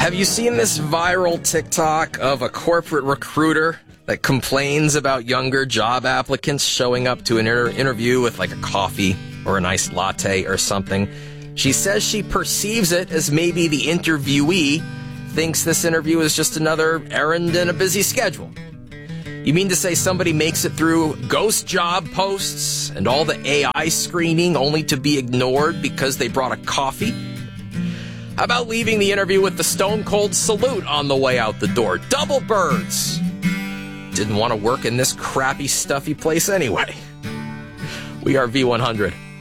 Have you seen this viral TikTok of a corporate recruiter that complains about younger job applicants showing up to an interview with like a coffee or an iced latte or something? She says she perceives it as maybe the interviewee thinks this interview is just another errand in a busy schedule. You mean to say somebody makes it through ghost job posts and all the AI screening only to be ignored because they brought a coffee? How about leaving the interview with the stone cold salute on the way out the door? Double birds. Didn't want to work in this crappy, stuffy place anyway. We are V100.